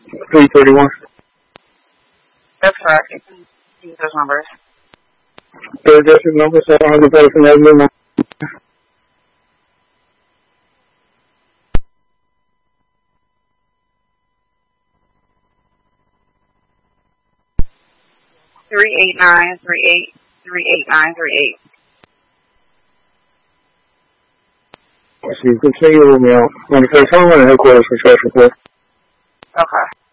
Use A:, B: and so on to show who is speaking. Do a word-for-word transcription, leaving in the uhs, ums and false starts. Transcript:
A: three thirty-one.
B: That's correct. You can use those numbers.
A: Third district number, seven hundred Patterson Avenue.
B: Three eight nine three eight three eight nine three eight.
A: So you continue with me on the first home and headquarters for trash report.
B: Okay.